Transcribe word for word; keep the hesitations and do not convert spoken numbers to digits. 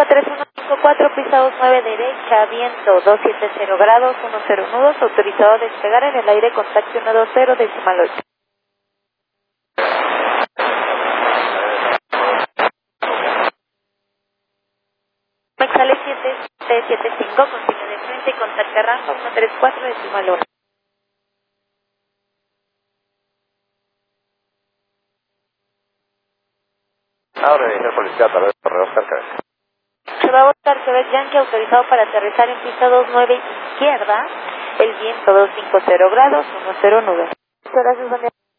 Curva tres uno cinco cuatro, pista dos nueve derecha, viento dos siete cero grados, diez nudos, autorizado a despegar en el aire, contacto ciento veinte, decimal ocho. Mexale siete siete siete cinco, consigue de frente, contacta rango ciento treinta y cuatro, decimal ocho. Ahora dice policía a través de correo cerca. Se va a buscar Quebec Yankee, autorizado para aterrizar en pista dos nueve izquierda, el viento dos cinco cero grados, diez nudos. Muchas gracias, buen día.